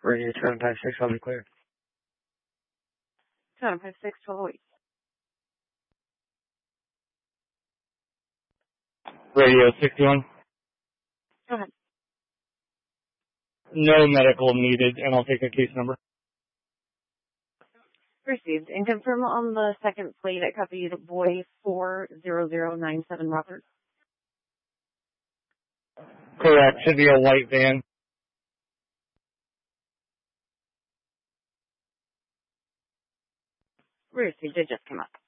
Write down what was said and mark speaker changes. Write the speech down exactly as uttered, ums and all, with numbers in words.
Speaker 1: Radio seven five six, I'll be clear.
Speaker 2: seven five six, twelve oh eight.
Speaker 1: Radio sixty-one.
Speaker 2: Go ahead.
Speaker 1: No medical needed, and I'll take a case number.
Speaker 2: Received. And confirm on the second plate it copied boy four zero zero nine seven Robert.
Speaker 1: Correct. Should be a white van.
Speaker 2: Received. It just came up.